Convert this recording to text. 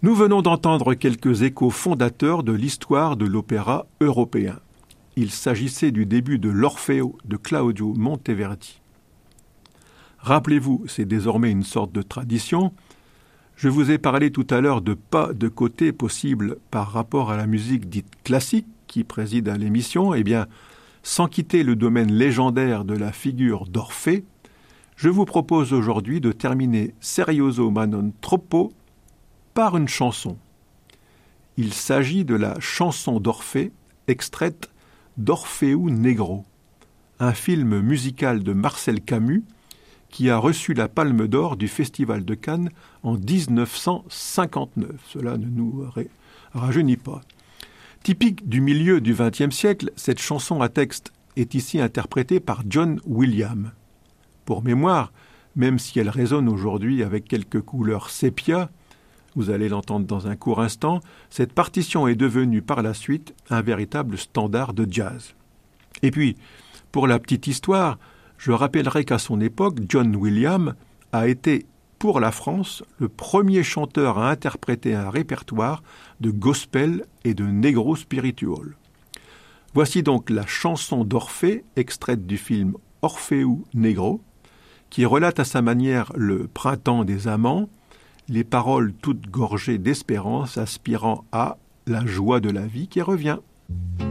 Nous venons d'entendre quelques échos fondateurs de l'histoire de l'opéra européen. Il s'agissait du début de l'Orfeo de Claudio Monteverdi. Rappelez-vous, c'est désormais une sorte de tradition. Je vous ai parlé tout à l'heure de pas de côté possible par rapport à la musique dite classique qui préside à l'émission. Eh bien, sans quitter le domaine légendaire de la figure d'Orphée, je vous propose aujourd'hui de terminer Serioso ma non troppo par une chanson. Il s'agit de la chanson d'Orphée, extraite d'Orfeu Negro, un film musical de Marcel Camus qui a reçu la Palme d'Or du Festival de Cannes en 1959. Cela ne nous rajeunit pas. Typique du milieu du XXe siècle, cette chanson à texte est ici interprétée par John Williams. Pour mémoire, même si elle résonne aujourd'hui avec quelques couleurs sépia, vous allez l'entendre dans un court instant, cette partition est devenue par la suite un véritable standard de jazz. Et puis, pour la petite histoire, je rappellerai qu'à son époque, John Williams a été, pour la France, le premier chanteur à interpréter un répertoire de gospel et de negro spiritual. Voici donc la chanson d'Orphée, extraite du film Orfeu Negro, qui relate à sa manière le printemps des amants, les paroles toutes gorgées d'espérance aspirant à la joie de la vie qui revient.